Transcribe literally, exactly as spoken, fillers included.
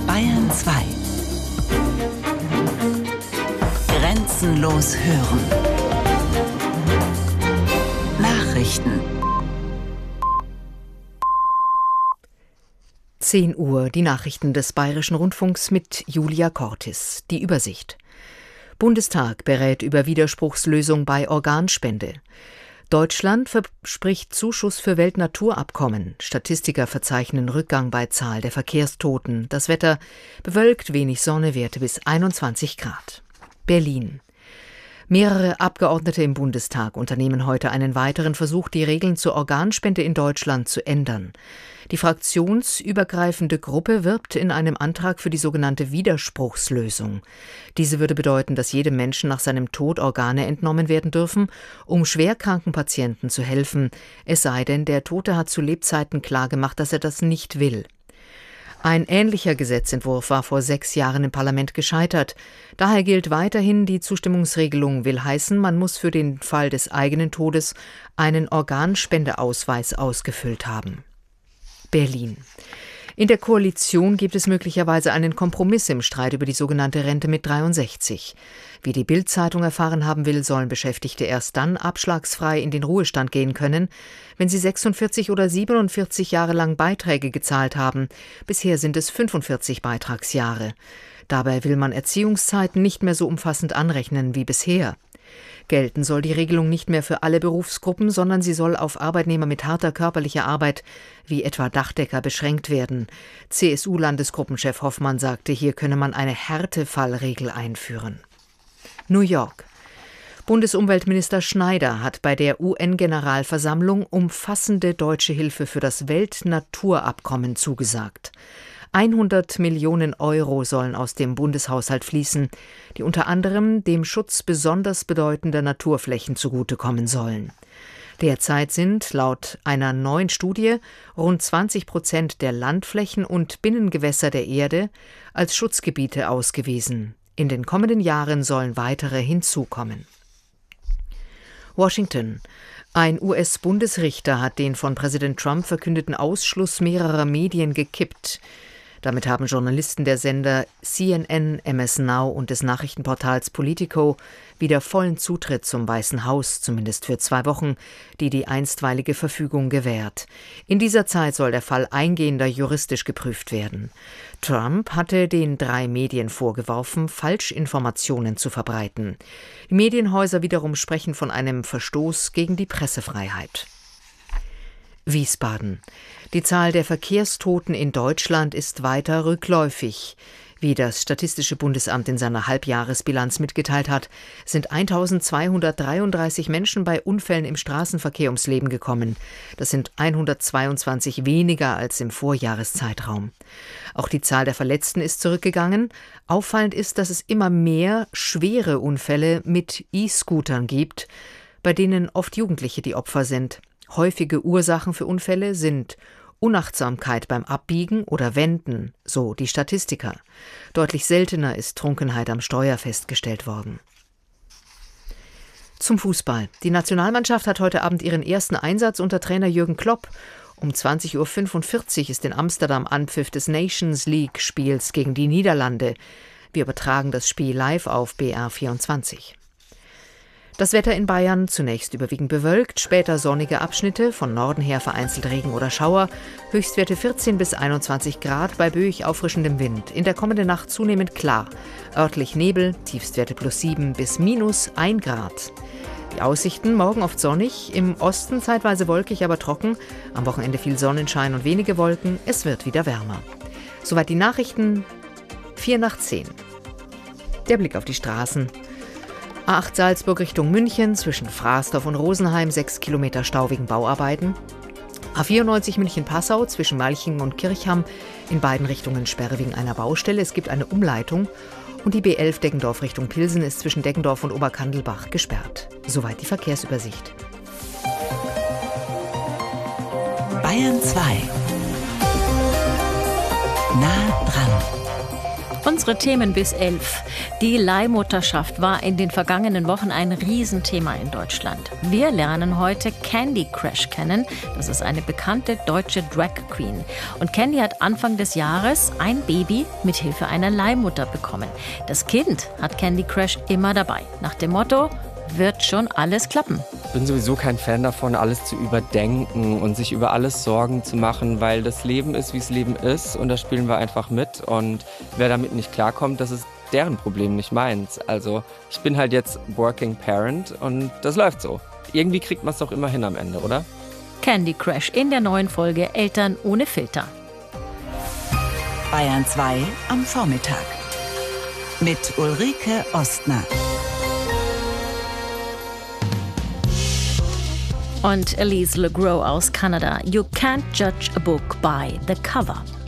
Bayern zwei. Grenzenlos hören. Nachrichten. zehn Uhr, die Nachrichten des Bayerischen Rundfunks mit Julia Cortis. Die Übersicht. Bundestag berät über Widerspruchslösung bei Organspende. Deutschland verspricht Zuschuss für Weltnaturabkommen. Statistiker verzeichnen Rückgang bei Zahl der Verkehrstoten. Das Wetter bewölkt, wenig Sonne, Werte bis einundzwanzig Grad. Berlin. Mehrere Abgeordnete im Bundestag unternehmen heute einen weiteren Versuch, die Regeln zur Organspende in Deutschland zu ändern. Die fraktionsübergreifende Gruppe wirbt in einem Antrag für die sogenannte Widerspruchslösung. Diese würde bedeuten, dass jedem Menschen nach seinem Tod Organe entnommen werden dürfen, um schwerkranken Patienten zu helfen, es sei denn, der Tote hat zu Lebzeiten klargemacht, dass er das nicht will. Ein ähnlicher Gesetzentwurf war vor sechs Jahren im Parlament gescheitert. Daher gilt weiterhin, die Zustimmungsregelung will heißen, man muss für den Fall des eigenen Todes einen Organspendeausweis ausgefüllt haben. Berlin. In der Koalition gibt es möglicherweise einen Kompromiss im Streit über die sogenannte Rente mit dreiundsechzig. Wie die Bild-Zeitung erfahren haben will, sollen Beschäftigte erst dann abschlagsfrei in den Ruhestand gehen können, wenn sie sechsundvierzig oder siebenundvierzig Jahre lang Beiträge gezahlt haben. Bisher sind es fünfundvierzig Beitragsjahre. Dabei will man Erziehungszeiten nicht mehr so umfassend anrechnen wie bisher. Gelten soll die Regelung nicht mehr für alle Berufsgruppen, sondern sie soll auf Arbeitnehmer mit harter körperlicher Arbeit, wie etwa Dachdecker, beschränkt werden. C S U-Landesgruppenchef Hoffmann sagte, hier könne man eine Härtefallregel einführen. New York. Bundesumweltminister Schneider hat bei der U N-Generalversammlung umfassende deutsche Hilfe für das Weltnaturabkommen zugesagt. hundert Millionen Euro sollen aus dem Bundeshaushalt fließen, die unter anderem dem Schutz besonders bedeutender Naturflächen zugutekommen sollen. Derzeit sind laut einer neuen Studie rund zwanzig Prozent der Landflächen und Binnengewässer der Erde als Schutzgebiete ausgewiesen. In den kommenden Jahren sollen weitere hinzukommen. Washington. Ein U S-Bundesrichter hat den von Präsident Trump verkündeten Ausschluss mehrerer Medien gekippt. Damit haben Journalisten der Sender C N N, M S Now und des Nachrichtenportals Politico wieder vollen Zutritt zum Weißen Haus, zumindest für zwei Wochen, die die einstweilige Verfügung gewährt. In dieser Zeit soll der Fall eingehender juristisch geprüft werden. Trump hatte den drei Medien vorgeworfen, Falschinformationen zu verbreiten. Die Medienhäuser wiederum sprechen von einem Verstoß gegen die Pressefreiheit. Wiesbaden. Die Zahl der Verkehrstoten in Deutschland ist weiter rückläufig. Wie das Statistische Bundesamt in seiner Halbjahresbilanz mitgeteilt hat, sind eintausendzweihundertdreiunddreißig Menschen bei Unfällen im Straßenverkehr ums Leben gekommen. Das sind hundertzweiundzwanzig weniger als im Vorjahreszeitraum. Auch die Zahl der Verletzten ist zurückgegangen. Auffallend ist, dass es immer mehr schwere Unfälle mit E-Scootern gibt, bei denen oft Jugendliche die Opfer sind. Häufige Ursachen für Unfälle sind Unachtsamkeit beim Abbiegen oder Wenden, so die Statistiker. Deutlich seltener ist Trunkenheit am Steuer festgestellt worden. Zum Fußball. Die Nationalmannschaft hat heute Abend ihren ersten Einsatz unter Trainer Jürgen Klopp. Um zwanzig Uhr fünfundvierzig ist in Amsterdam Anpfiff des Nations League-Spiels gegen die Niederlande. Wir übertragen das Spiel live auf B R vierundzwanzig. Das Wetter in Bayern zunächst überwiegend bewölkt, später sonnige Abschnitte, von Norden her vereinzelt Regen oder Schauer, Höchstwerte vierzehn bis einundzwanzig Grad bei böig auffrischendem Wind. In der kommenden Nacht zunehmend klar, örtlich Nebel, Tiefstwerte plus sieben bis minus ein Grad. Die Aussichten morgen oft sonnig, im Osten zeitweise wolkig, aber trocken, am Wochenende viel Sonnenschein und wenige Wolken, es wird wieder wärmer. Soweit die Nachrichten, vier nach zehn. Der Blick auf die Straßen. A acht Salzburg Richtung München, zwischen Fraßdorf und Rosenheim, sechs Kilometer Stau wegen Bauarbeiten. A vierundneunzig München-Passau, zwischen Malchingen und Kirchham, in beiden Richtungen Sperre wegen einer Baustelle. Es gibt eine Umleitung. Und die B elf Deggendorf Richtung Pilsen ist zwischen Deggendorf und Oberkandelbach gesperrt. Soweit die Verkehrsübersicht. Bayern zwei. Nah dran. Unsere Themen bis elf. Die Leihmutterschaft war in den vergangenen Wochen ein Riesenthema in Deutschland. Wir lernen heute Candy Crash kennen. Das ist eine bekannte deutsche Drag Queen. Und Candy hat Anfang des Jahres ein Baby mit Hilfe einer Leihmutter bekommen. Das Kind hat Candy Crash immer dabei. Nach dem Motto: wird schon alles klappen. Ich bin sowieso kein Fan davon, alles zu überdenken und sich über alles Sorgen zu machen, weil das Leben ist, wie es Leben ist, und da spielen wir einfach mit. Und wer damit nicht klarkommt, das ist deren Problem, nicht meins. Also ich bin halt jetzt Working Parent und das läuft so. Irgendwie kriegt man es doch immer hin am Ende, oder? Candy Crash in der neuen Folge Eltern ohne Filter. Bayern zwei am Vormittag. Mit Ulrike Ostner. Und Elise LeGros aus Kanada. You can't judge a book by the cover.